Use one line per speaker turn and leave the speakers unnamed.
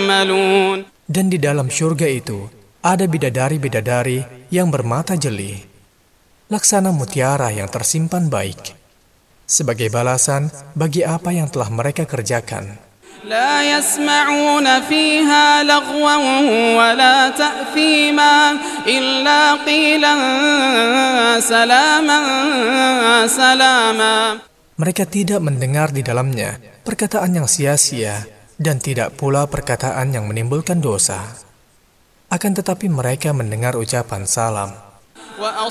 يعملون.
Dan di dalam syurga itu ada bidadari-bidadari yang bermata jeli, laksana mutiara yang tersimpan baik, sebagai balasan bagi apa yang telah mereka kerjakan.
لا يسمعون فيها لغوا ولا تأثيما إلا قيلا سلاما سلاما.
Mereka tidak mendengar di dalamnya perkataan yang sia-sia dan tidak pula perkataan yang menimbulkan dosa. Akan tetapi mereka mendengar ucapan salam.